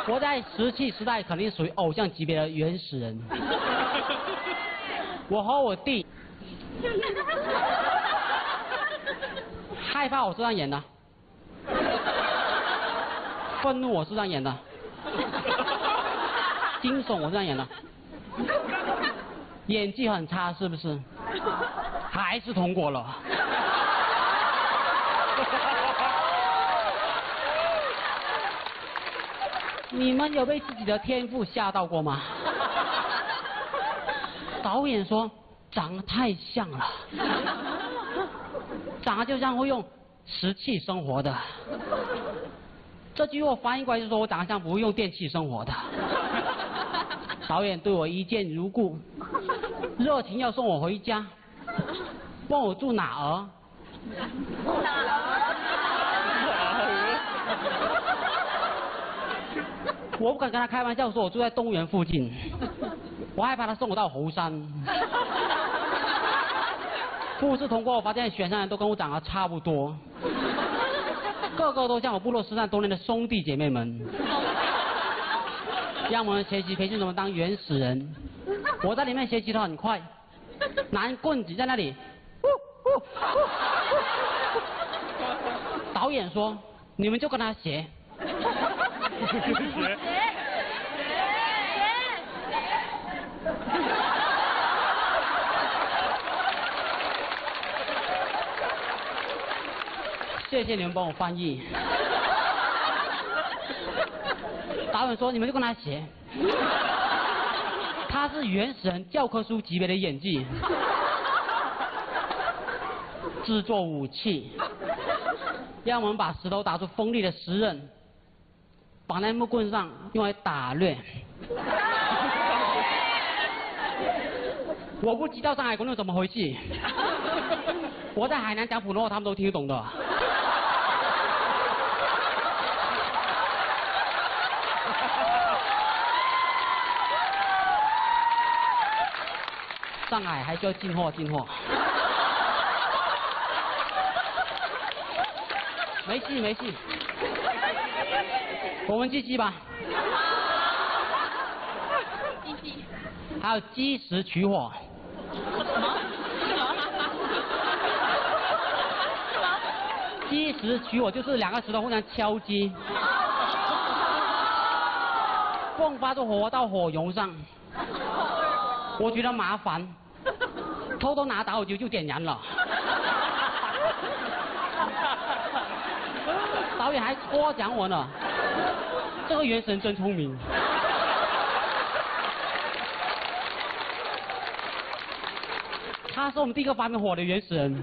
我在石器时代肯定属于偶像级别的原始人。我和我弟害怕我是这样演的，愤怒我是这样演的，惊悚我是这样演的，演技很差是不是？还是通过了。你们有被自己的天赋吓到过吗？导演说长得太像了，长得就像会用石器生活的。这句话翻译过来就是说我长得像不会用电器生活的。导演对我一见如故，热情要送我回家，问我住哪儿。我不敢跟他开玩笑说我住在动物园附近，我害怕他送我到猴山。复试通过，我发现选上人都跟我长得差不多，个个都像我部落失散多年的兄弟姐妹们。让我们学习培训怎么当原始人。我在里面学习的很快，拿棍子在那里。导演说：“你们就跟他学。”谢谢你们帮我翻译。导演说：“你们就跟他学。”他是原始人教科书级别的演技。制作武器，让我们把石头打出锋利的石刃，绑在木棍上用来打猎。我不知道上海观众怎么回事，我在海南讲普通话他们都听得懂的。上海还需要进货进货。没戏没戏，我们继续吧。 继续。 还有积石取火。积石取火就是两个石头互相敲击，迸发出火到火绒上。我觉得麻烦，偷偷拿打火机就点燃了。导演还夸奖我呢，这个原神真聪明。他是我们第一个发明火的原始人。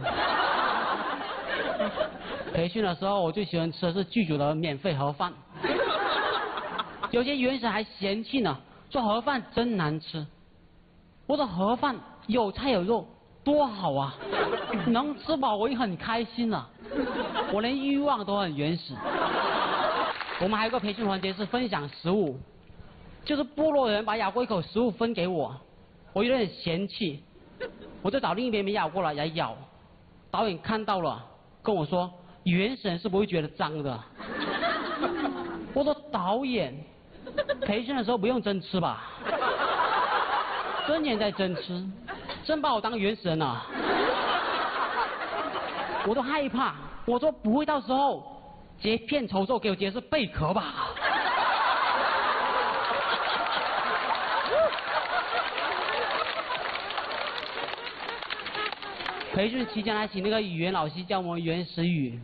培训的时候，我最喜欢吃的是剧组的免费盒饭。有些原始还嫌弃呢，说盒饭真难吃。我说盒饭有菜有肉，多好啊！能吃饱我也很开心了。我连欲望都很原始。我们还有个培训环节是分享食物，就是部落人把咬过一口食物分给我，我有点嫌弃，我就找另一边没咬过来来咬。导演看到了，跟我说原始人是不会觉得脏的。我说导演，培训的时候不用真吃吧？真演在真吃，真把我当原始人啊！我都害怕，我说不会到时候截片丑时候给我截是贝壳吧？培训期间还请那个语言老师教我们原始语。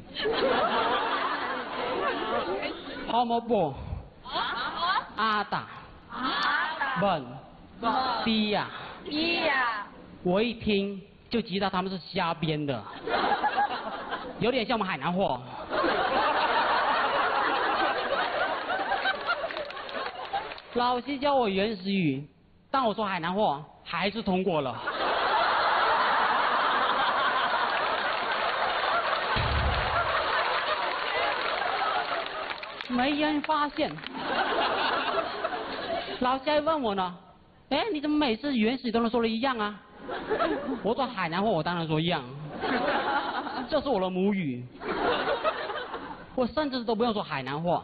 好么不？阿达。本。低呀。 低呀。 我一听就知道他们是瞎编的，有点像我们海南话。老师教我原始语，但我说海南话还是通过了。没人发现。老师还问我呢，哎，你怎么每次原始都能说的一样啊？我说海南话，我当然说一样，这是我的母语，我甚至都不用说海南话，